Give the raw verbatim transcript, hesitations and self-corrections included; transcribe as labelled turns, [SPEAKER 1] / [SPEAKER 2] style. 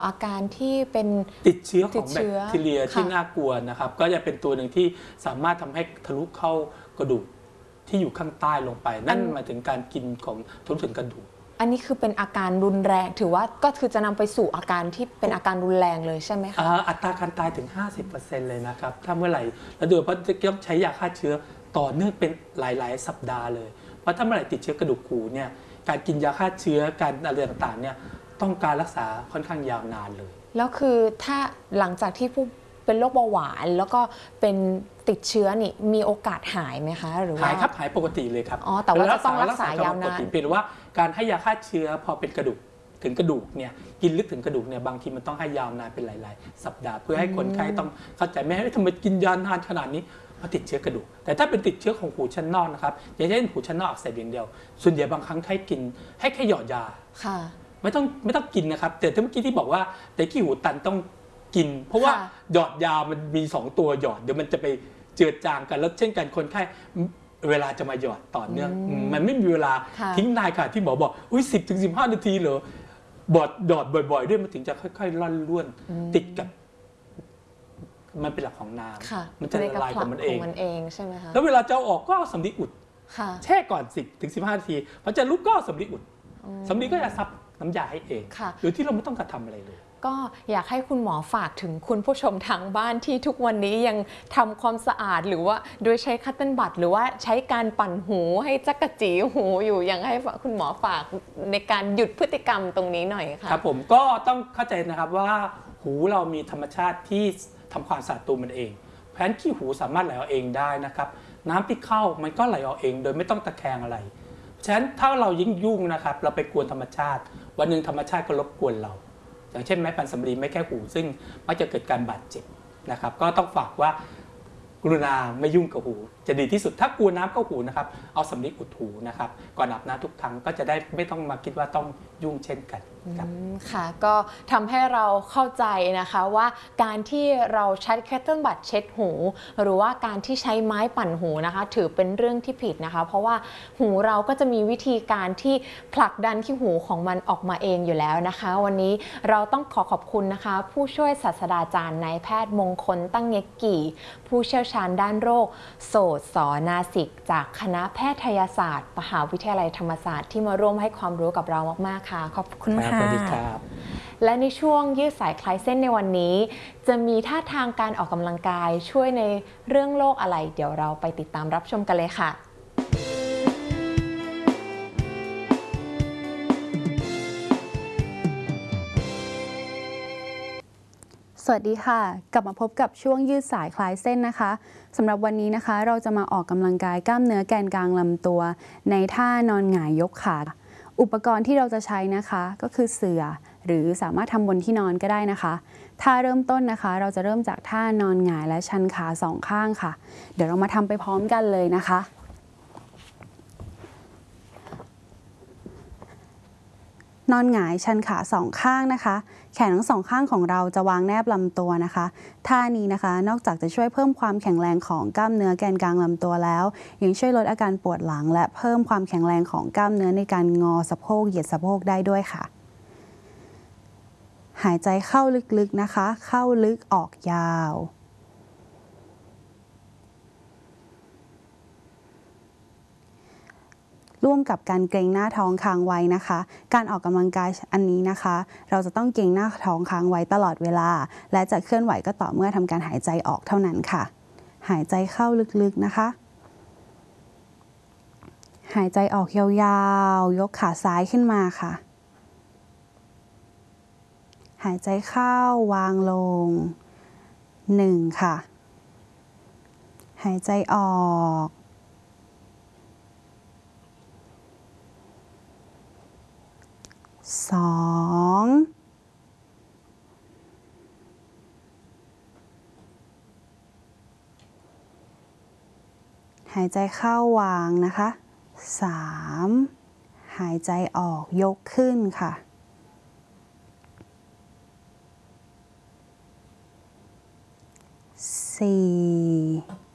[SPEAKER 1] อาการที่เป็น
[SPEAKER 2] ติดเชื้อของแบคทีเรียที่น่ากลัวนะครับก็จะเป็นตัวหนึ่งที่สามารถทำให้ทะลุเข้ากระดูกที่อยู่ข้างใต้ลงไปนั่นหมายถึงการกินของทะลุถึงกระดูก
[SPEAKER 1] อันนี้คือเป็นอาการรุนแรงถือว่าก็คือจะนำไปสู่อาการที่เป็นอาการรุนแรงเลยใช่ไหมคะ
[SPEAKER 2] อัตราการตายถึง ห้าสิบเปอร์เซ็นต์ เลยนะครับถ้าเมื่อไหร่แล้วโดยเฉพาะจะต้องใช้ยาฆ่าเชื้อต่อเนื่องเป็นหลายๆสัปดาห์เลยเพราะถ้าเมื่อไหร่ติดเชื้อกระดูกหูเนี่ยการกินยาฆ่าเชื้อการอะไรต่างๆเนี่ยต้องการรักษาค่อนข้างยาวนานเลย
[SPEAKER 1] แล้วคือถ้าหลังจากที่ผู้เป็นโรคเบาหวานแล้วก็เป็นติดเชื้อนี่มีโอกาสหายไหมคะหรือว่า
[SPEAKER 2] หายครับหายปกติเลยครับ
[SPEAKER 1] อ๋อแต่ว่าจะต้องรักษายาวนาน
[SPEAKER 2] เพียงว่าการให้ยาฆ่าเชื้อพอเป็นกระดูกถึงกระดูกเนี่ยกินลึกถึงกระดูกเนี่ยบางทีมันต้องให้ยาวนานเป็นหลายๆสัปดาห์เพื่อให้คนไข้ต้องเข้าใจไม่ให้ทำไมกินยานานขนาดนี้เพราะติดเชื้อกระดูกแต่ถ้าเป็นติดเชื้อของหูชั้นนอกนะครับอย่างเช่นหูชั้นนอกอักเสบอย่างเดียวส่วนใหญ่บางครั้งให้กินให้แค่หยอดยาไม่ต้องไม่ต้องกินนะครับแต่เมื่อกี้ที่บอกว่าแต่ขี้หูตันต้องกินเพราะว่าหยอดยามันมีสองตัวหยอดเดี๋ยวมันจะไปเจือจางกันแล้วเช่นกันคนไข้เวลาจะมาหยอดต่อเนื่องมันไม่มีเวลาทิ้งนายค่ะที่หมอบอกอุ้ยสิบถึงสิบห้านาทีเหรอบอดหยอดบ่อยๆด้วยมันถึงจะค่อยๆล่อนล้วนติดกับมันเป็นหลักของน้ำมันจะละลายกับมันเอง
[SPEAKER 1] ใช่ไหมคะ
[SPEAKER 2] แล้วเวลาจะออกก็สำลีอุดแช่ก่อนสิบถึงสิบห้านาทีพอจะลุกก็สำลีอุดสำลีก็จะซับน้ำยาให้เองโดยที่เราไม่ต้องกระทำอะไรเลย
[SPEAKER 1] ก็อยากให้คุณหมอฝากถึงคุณผู้ชมทางบ้านที่ทุกวันนี้ยังทำความสะอาดหรือว่าโดยใช้คัตเติ้ลบัดหรือว่าใช้การปั่นหูให้จักกะจีหูอยู่ยังให้คุณหมอฝากในการหยุดพฤติกรรมตรงนี้หน่อยค่ะ
[SPEAKER 2] ครับผมก็ต้องเข้าใจนะครับว่าหูเรามีธรรมชาติที่ทำความสะอาดตัวมันเองเพราะฉะนั้นขี้หูสามารถไหลออกเองได้นะครับน้ำที่เข้ามันก็ไหลออกเองโดยไม่ต้องตะแคงอะไรฉะนั้นถ้าเรายิ่งยุ่งนะครับเราไปกวนธรรมชาติวันหนึ่งธรรมชาติก็รบกวนเราอย่างเช่นไม้พันสำลีไม่แค่หูซึ่งมักจะเกิดการบาดเจ็บนะครับก็ต้องฝากว่ากรุณาไม่ยุ่งกับหูจะดีที่สุดถ้ากลัวน้ำเข้าหูนะครับเอาสำลีอุดหูนะครับก่อนอาบน้ำทุกครั้งก็จะได้ไม่ต้องมาคิดว่าต้องยุ่งเช่นกันครับ
[SPEAKER 1] ค่ะก็ทำให้เราเข้าใจนะคะว่าการที่เราใช้คัตเติ้ลบัดเช็ดหูหรือว่าการที่ใช้ไม้ปั่นหูนะคะถือเป็นเรื่องที่ผิดนะคะเพราะว่าหูเราก็จะมีวิธีการที่ผลักดันขี้หูของมันออกมาเองอยู่แล้วนะคะวันนี้เราต้องขอขอบคุณนะคะผู้ช่วยศาสตราจารย์นายแพทย์มงคลตั้งเง็กกี่ผู้เชี่ยวชาญด้านโรคโสตศนาสิกจากคณะแพทยศาสตร์มหาวิทยาลัยธรรมศาสตร์ที่มาร่วมให้ความรู้กับเรามากๆค่ะขอบคุณค่ะ
[SPEAKER 2] สวัสดีครับ
[SPEAKER 1] และในช่วงยืดสายคลายเส้นในวันนี้จะมีท่าทางการออกกำลังกายช่วยในเรื่องโรคอะไรเดี๋ยวเราไปติดตามรับชมกันเลยค่ะ
[SPEAKER 3] สวัสดีค่ะกลับมาพบกับช่วงยืดสายคลายเส้นนะคะสำหรับวันนี้นะคะเราจะมาออกกำลังกายกล้ามเนื้อแกนกลางลำตัวในท่านอนหงายยกขาอุปกรณ์ที่เราจะใช้นะคะก็คือเสื่อหรือสามารถทำบนที่นอนก็ได้นะคะท่าเริ่มต้นนะคะเราจะเริ่มจากท่านอนหงายและชันขาสองข้างค่ะเดี๋ยวเรามาทำไปพร้อมกันเลยนะคะนอนหงายชันขาสองข้างนะคะแขนทั้งสองข้างของเราจะวางแนบลำตัวนะคะท่านี้นะคะนอกจากจะช่วยเพิ่มความแข็งแรงของกล้ามเนื้อแกนกลางลำตัวแล้วยังช่วยลดอาการปวดหลังและเพิ่มความแข็งแรงของกล้ามเนื้อในการงอสะโพกเหยียดสะโพกได้ด้วยค่ะหายใจเข้าลึกๆนะคะเข้าลึกออกยาวร่วมกับการเกร็งหน้าท้องค้างไว้นะคะการออกกำลังกายอันนี้นะคะเราจะต้องเกร็งหน้าท้องค้างไว้ตลอดเวลาและจะเคลื่อนไหวก็ต่อเมื่อทำการหายใจออกเท่านั้นค่ะหายใจเข้าลึกๆนะคะหายใจออกยาวๆยกขาซ้ายขึ้นมาค่ะหายใจเข้าวางลงหนึ่งค่ะหายใจออกสองหายใจเข้าวางนะคะสามหายใจออกยกขึ้นค่ะสี่